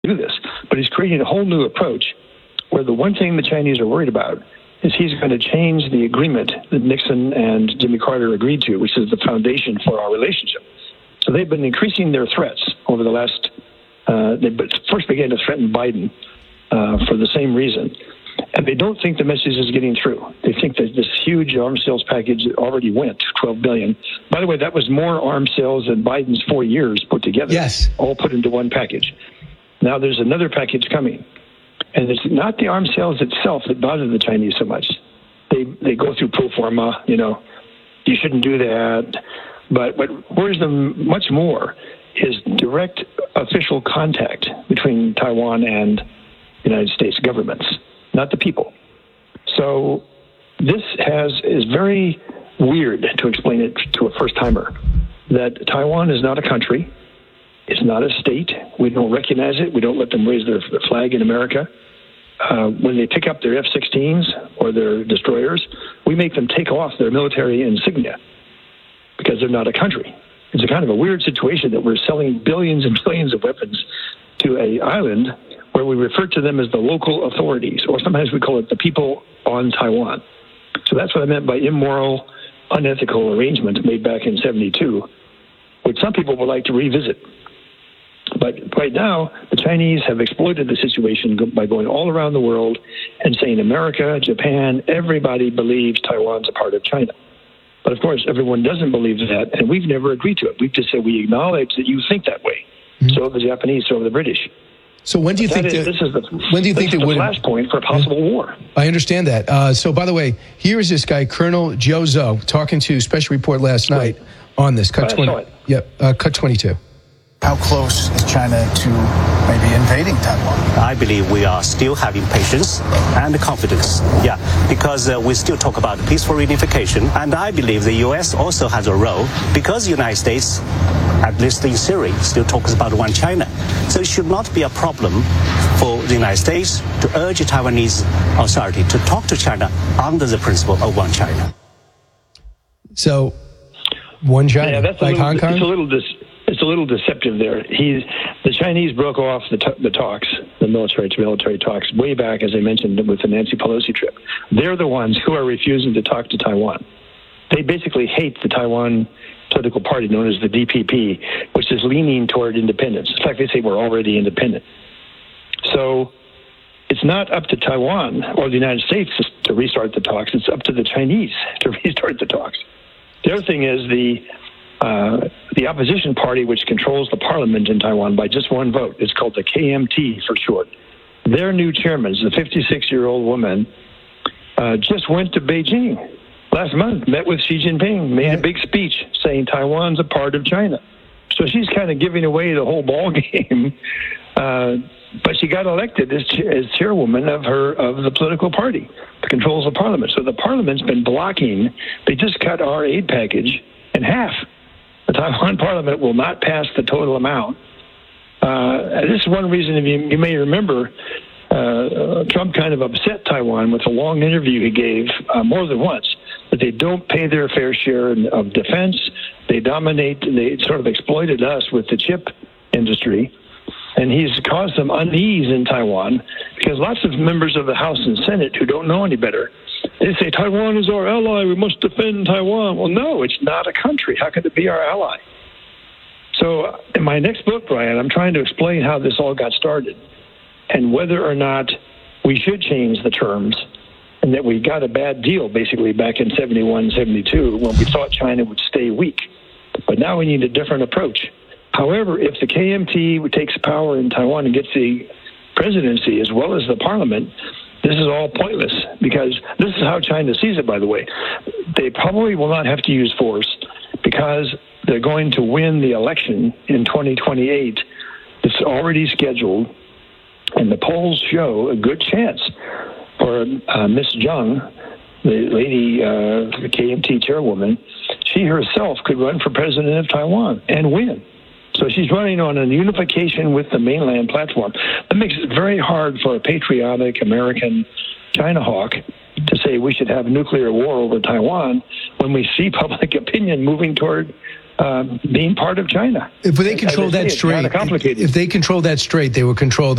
do this. But he's creating a whole new approach where the one thing the Chinese are worried about is he's going to change the agreement that Nixon and Jimmy Carter agreed to, which is the foundation for our relationship. So they've been increasing their threats over the last, they first began to threaten Biden for the same reason. And they don't think the message is getting through. They think that this huge arms sales package already went, $12 billion. By the way, that was more arms sales than Biden's 4 years put together. Yes. All put into one package. Now there's another package coming. And it's not the arms sales itself that bother the Chinese so much. They go through pro forma, you shouldn't do that. But what worries them much more is direct official contact between Taiwan and the United States governments, not the people. So this is very weird to explain it to a first-timer, that Taiwan is not a country. It's not a state. We don't recognize it. We don't let them raise their flag in America. When they pick up their F-16s or their destroyers, we make them take off their military insignia because they're not a country. It's a kind of a weird situation that we're selling billions and billions of weapons to an island where we refer to them as the local authorities, or sometimes we call it the people on Taiwan. So that's what I meant by immoral, unethical arrangements made back in 1972, which some people would like to revisit. But right now, the Chinese have exploited the situation by going all around the world and saying America, Japan, everybody believes Taiwan's a part of China. But of course, everyone doesn't believe that, and we've never agreed to it. We've just said we acknowledge that you think that way. Mm-hmm. So have the Japanese, so have the British. So when do you think this is the flashpoint for a possible war? I understand that. So by the way, here is this guy, Colonel Joe Zhou, talking to Special Report last night on this. Cut 22. How close is China to maybe invading Taiwan? I believe we are still having patience and confidence. Yeah, because we still talk about peaceful reunification. And I believe the U.S. also has a role because the United States, at least in theory, still talks about one China. So it should not be a problem for the United States to urge the Taiwanese authority to talk to China under the principle of one China. So, one China, yeah, that's like Hong Kong? It's a little deceptive there. The Chinese broke off the talks, the military-to-military talks, way back, as I mentioned, with the Nancy Pelosi trip. They're the ones who are refusing to talk to Taiwan. They basically hate the Taiwan political party known as the DPP, which is leaning toward independence. In fact, they say we're already independent. So it's not up to Taiwan or the United States to restart the talks. It's up to the Chinese to restart the talks. The other thing is the opposition party, which controls the parliament in Taiwan by just one vote. It's called the KMT for short. Their new chairman, the 56-year-old woman, just went to Beijing last month, met with Xi Jinping, made a big speech saying Taiwan's a part of China. So she's kind of giving away the whole ball game. But she got elected as chairwoman of the political party that controls the parliament. So the parliament's been blocking. They just cut our aid package in half. The Taiwan parliament will not pass the total amount. This is one reason, if you may remember, Trump kind of upset Taiwan with a long interview he gave more than once, that they don't pay their fair share of defense. They dominate. They sort of exploited us with the chip industry. And he's caused some unease in Taiwan because lots of members of the House and Senate who don't know any better, they say, Taiwan is our ally, we must defend Taiwan. Well, no, it's not a country. How could it be our ally? So in my next book, Brian, I'm trying to explain how this all got started and whether or not we should change the terms, and that we got a bad deal basically back in 71, 72 when we thought China would stay weak. But now we need a different approach. However, if the KMT takes power in Taiwan and gets the presidency as well as the parliament, this is all pointless, because this is how China sees it, by the way. They probably will not have to use force because they're going to win the election in 2028. It's already scheduled, and the polls show a good chance for Miss Zhang, the lady, the KMT chairwoman. She herself could run for president of Taiwan and win. So she's running on a unification with the mainland platform. That makes it very hard for a patriotic American China hawk to say we should have nuclear war over Taiwan when we see public opinion moving toward being part of China. If they control that strait, complicated. if they control that strait, they will control